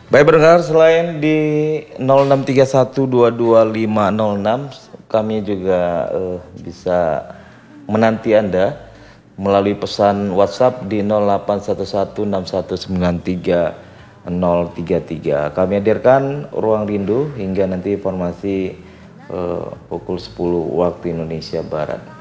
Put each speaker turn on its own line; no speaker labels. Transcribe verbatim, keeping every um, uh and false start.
Baik pendengar, selain di nol enam tiga satu dua dua lima nol enam, kami juga eh, bisa menanti Anda melalui pesan WhatsApp di nol delapan satu satu enam satu sembilan tiga nol tiga tiga. Kami hadirkan Ruang Rindu hingga nanti informasi eh, pukul sepuluh waktu Indonesia Barat.